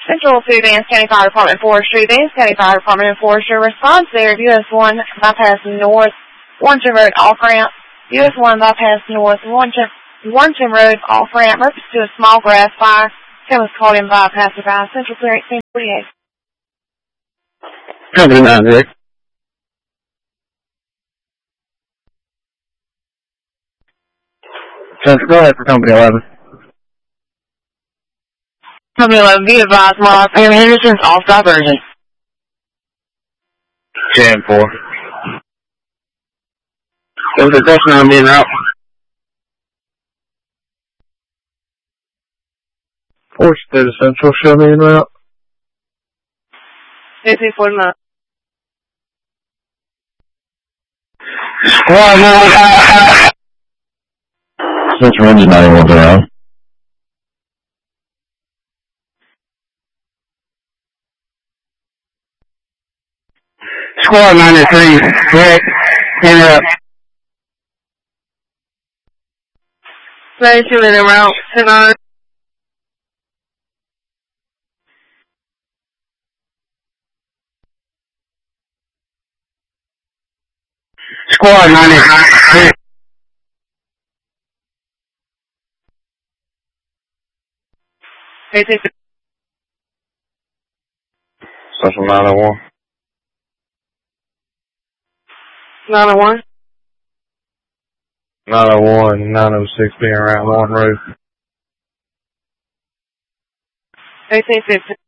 Central to Vance County Fire Department Forestry. Vance County Fire Department and Forestry response there. US 1 bypass north, Warrenton Road off ramp. US 1 bypass north, Warrenton Road off ramp. Reference to a small grass fire. Someone was called in by a passerby. Central Clear 1848. Company 9, Rick. Go ahead for Company 11. Company 11, be advised, Mark. Aaron Henderson's off diversion. 10-4. There's a question on being route. Force State Central, show me en route. 1849. Squad 9. Central Engine 91 around. Squad 93, Rick, en route. 92 en route, 10-9. Squad 93. Central 901. 901. 901, 906 being around Morton Road. 1850.